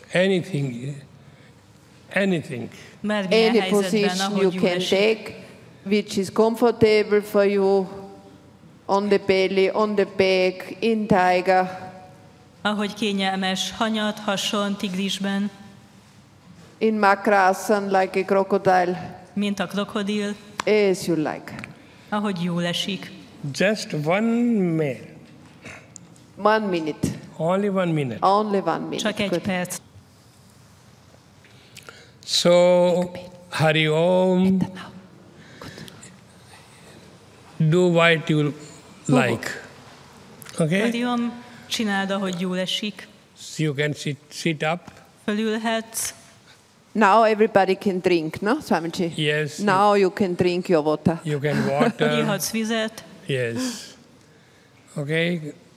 anything. Bármilyen Any helyzetben, position you ahogy jól can esik. take, which is comfortable for you, on the belly, on the back, in tiger, Ahogy kényelmes hanyat, hason, tigrisben, in Makrasana like a crocodile, mint a krokodil, as you like. ahogy jól esik. Just 1 minute. 1 minute. Only 1 minute. Only 1 minute. Csak egy Good. perc. So, Hari Om, do what you like. Okay? Hariom, csináld, ahogy jól esik. So you can sit up. Fölülhetsz. Now everybody can drink, no, Swamiji? Yes. Now you can drink your water. You can water. Ihatsz vizet. Yes. Okay.